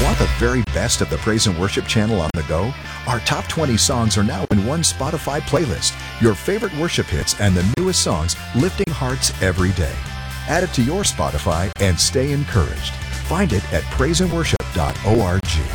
Want the very best of the Praise and Worship channel on the go? Our top 20 songs are now in one Spotify playlist. Your favorite worship hits and the newest songs lifting hearts every day. Add it to your Spotify and stay encouraged. Find it at praiseandworship.org.